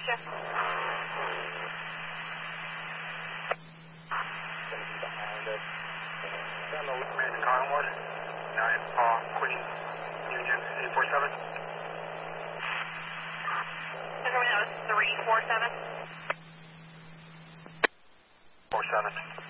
Shift. Command Cottonwood, 9 Paul, Queen, Union 847. That was 347. 47.